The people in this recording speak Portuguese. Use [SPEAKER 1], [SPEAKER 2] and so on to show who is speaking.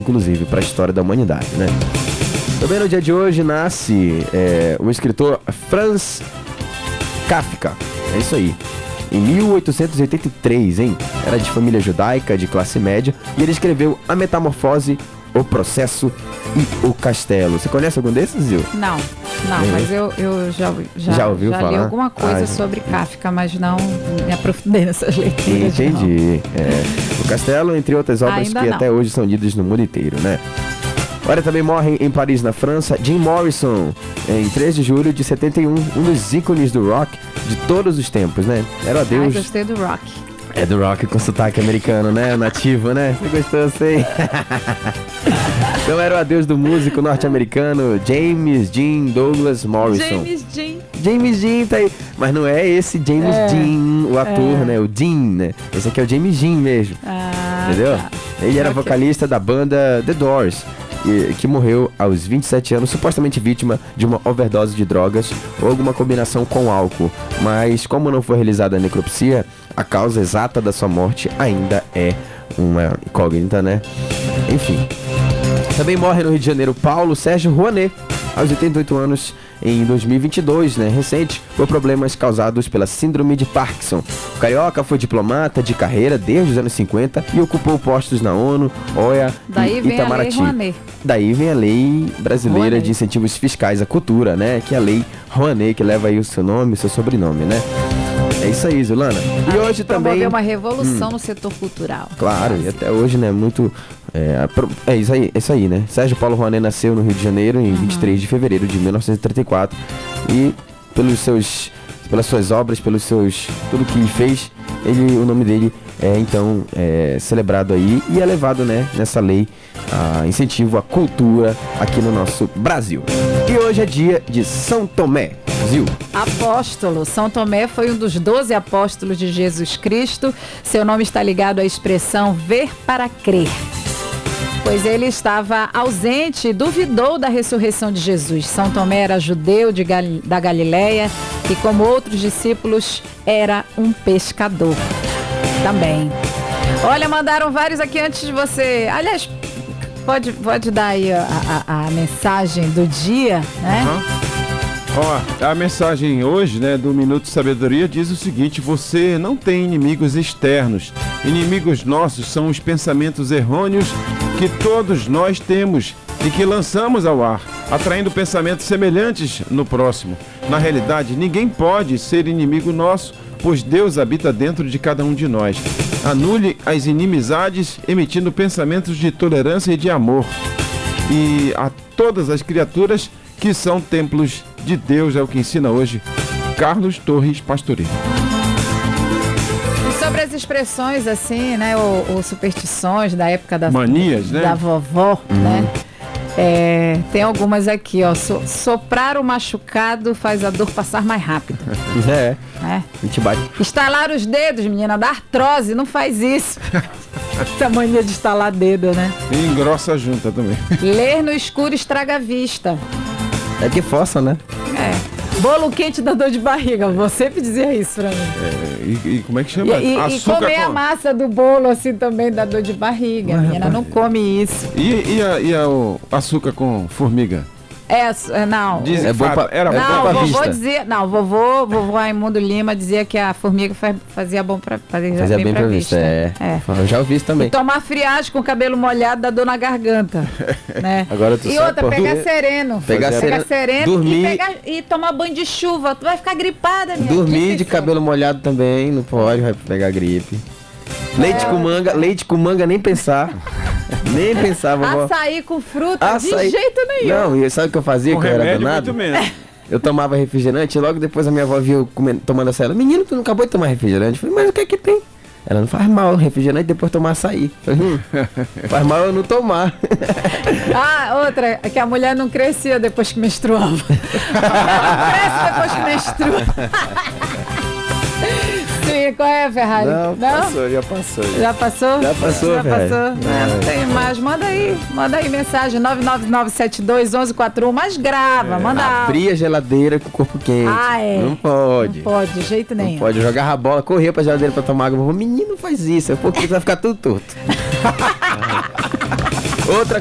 [SPEAKER 1] inclusive, para a história da humanidade, né? Também no dia de hoje nasce o escritor Franz Kafka. É isso aí. Em 1883, hein? Era de família judaica, de classe média, e ele escreveu A Metamorfose, O Processo e O Castelo. Você conhece algum desses, Zil?
[SPEAKER 2] Não, mas eu já
[SPEAKER 1] ouviu falar?
[SPEAKER 2] Li alguma coisa sobre Kafka, mas não me aprofundei nessas leituras.
[SPEAKER 1] Entendi. O Castelo, entre outras obras
[SPEAKER 2] Ainda
[SPEAKER 1] que
[SPEAKER 2] não.
[SPEAKER 1] até hoje são lidas no mundo inteiro, né? Olha, também morre em Paris, na França, Jim Morrison, em 3 de julho de 71, um dos ícones do rock de todos os tempos, né? Era o adeus.
[SPEAKER 2] Gostei do rock.
[SPEAKER 1] É do rock com sotaque americano, né? Nativo, né? Você gostou, sei. Então era o adeus do músico norte-americano James Dean Douglas Morrison. James Dean tá aí. Mas não é esse James Dean, o ator, né? O Dean, né? Esse aqui é o James Dean mesmo. Entendeu?
[SPEAKER 2] Tá.
[SPEAKER 1] Ele era vocalista da banda The Doors, que morreu aos 27 anos, supostamente vítima de uma overdose de drogas ou alguma combinação com álcool. Mas como não foi realizada a necropsia, a causa exata da sua morte ainda é uma incógnita, né? Enfim. Também morre no Rio de Janeiro Paulo Sérgio Rouanet, aos 88 anos, em 2022, né? Recente, por problemas causados pela síndrome de Parkinson. O carioca foi diplomata de carreira desde os anos 50 e ocupou postos na ONU, OEA e Itamaraty. Daí vem a Lei Brasileira
[SPEAKER 2] Rouanet.
[SPEAKER 1] de Incentivos Fiscais à Cultura, né? Que é a Lei Rouanet, que leva aí o seu nome e o seu sobrenome, né? É isso aí, Zulana. E hoje também...
[SPEAKER 2] Promoveu uma revolução no setor cultural.
[SPEAKER 1] Claro, e até hoje, né, muito... É isso aí, né? Sérgio Paulo Rouanet nasceu no Rio de Janeiro em 23 de fevereiro de 1934 e pelas suas obras, tudo que fez, o nome dele é celebrado aí e é levado, né, nessa lei a incentivo à cultura aqui no nosso Brasil. E hoje é dia de São Tomé. Zil.
[SPEAKER 2] Apóstolo. São Tomé foi um dos 12 apóstolos de Jesus Cristo. Seu nome está ligado à expressão ver para crer, pois ele estava ausente e duvidou da ressurreição de Jesus. São Tomé era judeu da Galileia e, como outros discípulos, era um pescador também. Olha, mandaram vários aqui antes de você. Aliás, pode dar aí a mensagem do dia, né?
[SPEAKER 3] Ó, a mensagem hoje, né, do Minuto de Sabedoria diz o seguinte: você não tem inimigos externos. Inimigos nossos são os pensamentos errôneos que todos nós temos e que lançamos ao ar, atraindo pensamentos semelhantes no próximo. Na realidade, ninguém pode ser inimigo nosso, pois Deus habita dentro de cada um de nós. Anule as inimizades, emitindo pensamentos de tolerância e de amor. E a todas as criaturas que são templos de Deus, é o que ensina hoje Carlos Torres Pastoreiro.
[SPEAKER 2] E sobre as expressões assim, né, ou superstições da época da
[SPEAKER 3] manias, né?
[SPEAKER 2] Da vovó, né? Tem algumas aqui, ó. Soprar o machucado faz a dor passar mais rápido.
[SPEAKER 1] A gente bate.
[SPEAKER 2] Estalar os dedos, menina, da artrose, não faz isso. Essa mania de estalar dedo, né?
[SPEAKER 3] E engrossa a junta também.
[SPEAKER 2] Ler no escuro estraga a vista.
[SPEAKER 1] É que força, né?
[SPEAKER 2] Bolo quente dá dor de barriga. Você sempre dizia isso pra mim.
[SPEAKER 3] E como é que chama?
[SPEAKER 2] E comer a massa do bolo assim também dá dor de barriga. A menina não come isso.
[SPEAKER 3] E o açúcar com formiga?
[SPEAKER 2] Não.
[SPEAKER 3] Diz,
[SPEAKER 1] É bom pra,
[SPEAKER 3] era bom
[SPEAKER 2] Não,
[SPEAKER 3] pra
[SPEAKER 2] vovô
[SPEAKER 3] vista.
[SPEAKER 2] dizia. Não, vovô Raimundo Lima dizia que a formiga fazia bem pra vista.
[SPEAKER 1] Eu já ouvi isso também.
[SPEAKER 2] E tomar friagem com o cabelo molhado dá dor na garganta. Né?
[SPEAKER 1] Agora tu
[SPEAKER 2] e
[SPEAKER 1] sabe,
[SPEAKER 2] outra, pegar sereno.
[SPEAKER 1] Pegar sereno, dormir,
[SPEAKER 2] e tomar banho de chuva. Tu vai ficar gripada, minha
[SPEAKER 1] dormir de cabelo molhado também, não pode, vai pegar gripe. Leite com manga, nem pensar. Nem pensar, vovó.
[SPEAKER 2] Açaí com fruta, de jeito nenhum.
[SPEAKER 1] Não, e sabe o que eu fazia, que eu era danado? Eu tomava refrigerante e logo depois a minha avó viu eu tomando açaí. Ela, menino, tu não acabou de tomar refrigerante? Eu falei, mas o que é que tem? Ela, não faz mal refrigerante depois tomar açaí. Eu falei, faz mal eu não tomar.
[SPEAKER 2] Outra, que a mulher não crescia depois que menstruava. A mulher não cresce depois que menstrua. Sim, qual é, Ferrari?
[SPEAKER 1] Não? Já passou.
[SPEAKER 2] Já passou?
[SPEAKER 1] Já passou,
[SPEAKER 2] Não tem mais. Manda aí mensagem, 999721141, mas grava, manda
[SPEAKER 1] abrir a geladeira com o corpo quente. Não pode.
[SPEAKER 2] Não pode, de jeito nenhum.
[SPEAKER 1] Não pode, eu jogava a bola, corria pra geladeira pra tomar água. Menino, faz isso, porque você vai ficar tudo torto. Outra